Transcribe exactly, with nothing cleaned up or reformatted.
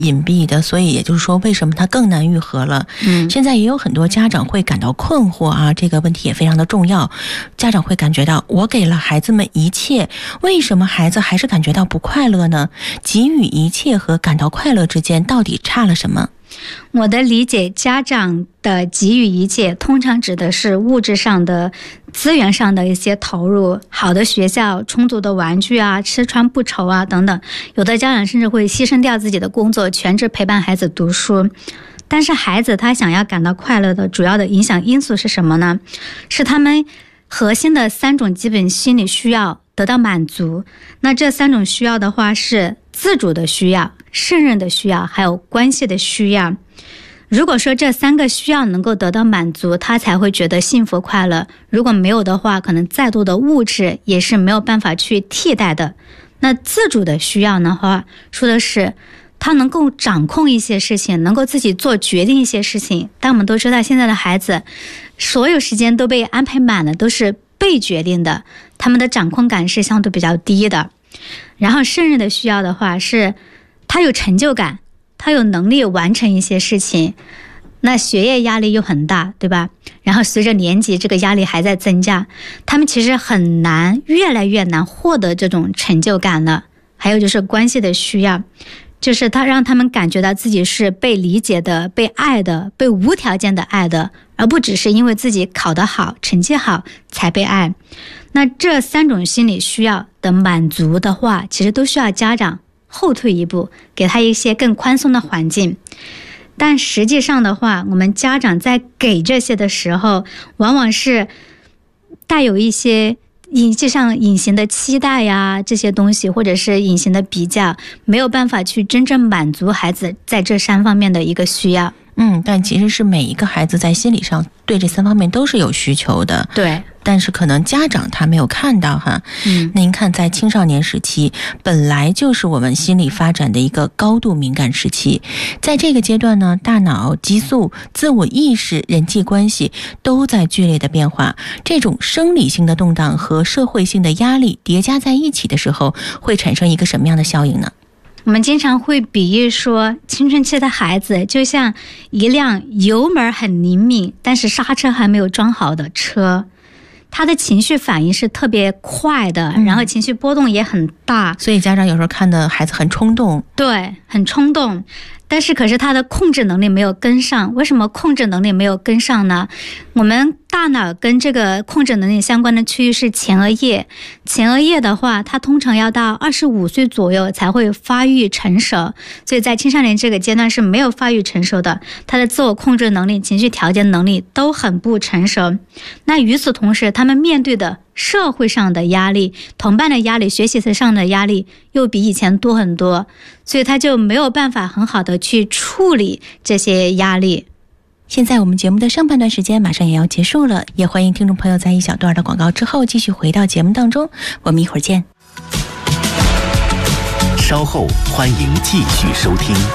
隐蔽的，所以也就是说为什么它更难愈合了。嗯，现在也有很多家长会感到困惑啊，这个问题也非常的重要。家长会感觉到，我给了孩子们一切，为什么孩子还是感觉到不快乐呢？给予一切和感到快乐之间到底差了什么？ 我的理解，家长的给予一切通常指的是物质上的、资源上的一些投入，好的学校、充足的玩具啊、吃穿不愁啊等等。有的家长甚至会牺牲掉自己的工作，全职陪伴孩子读书。但是孩子他想要感到快乐的主要的影响因素是什么呢？是他们核心的三种基本心理需要得到满足。那这三种需要的话是自主的需要、胜任的需要，还有关系的需要。如果说这三个需要能够得到满足，他才会觉得幸福快乐。如果没有的话，可能再多的物质也是没有办法去替代的。那自主的需要的话，说的是他能够掌控一些事情，能够自己做决定一些事情。但我们都知道现在的孩子所有时间都被安排满了，都是被决定的，他们的掌控感是相对比较低的。然后胜任的需要的话是他有成就感，他有能力完成一些事情。那学业压力又很大，对吧？然后随着年级这个压力还在增加，他们其实很难，越来越难获得这种成就感了。还有就是关系的需要，就是他让他们感觉到自己是被理解的、被爱的、被无条件的爱的，而不只是因为自己考得好、成绩好才被爱。那这三种心理需要的满足的话，其实都需要家长后退一步，给他一些更宽松的环境。但实际上的话，我们家长在给这些的时候，往往是带有一些隐就像隐形的期待呀，这些东西，或者是隐形的比较，没有办法去真正满足孩子在这三方面的一个需要。 嗯，但其实是每一个孩子在心理上对这三方面都是有需求的。 对， 但是可能家长他没有看到哈。嗯，那您看，在青少年时期本来就是我们心理发展的一个高度敏感时期，在这个阶段呢，大脑、激素、自我意识、人际关系都在剧烈的变化。这种生理性的动荡和社会性的压力叠加在一起的时候，会产生一个什么样的效应呢？ 我们经常会比喻说，青春期的孩子就像一辆油门很灵敏，但是刹车还没有装好的车，他的情绪反应是特别快的，然后情绪波动也很大。 所以家长有时候看的孩子很冲动。 对，很冲动。但是可是他的控制能力没有跟上。为什么控制能力没有跟上呢？我们大脑跟这个控制能力相关的区域是前额叶。前额叶的话，它通常要到二十五岁左右才会发育成熟，所以在青少年这个阶段是没有发育成熟的，他的自我控制能力、情绪调节能力都很不成熟。那与此同时，他们面对的社会上的压力、同伴的压力、学习上的压力又比以前多很多，所以他就没有办法很好的去处理这些压力。 现在我们节目的上半段时间马上也要结束了，也欢迎听众朋友在一小段的广告之后继续回到节目当中，我们一会儿见。 稍后欢迎继续收听。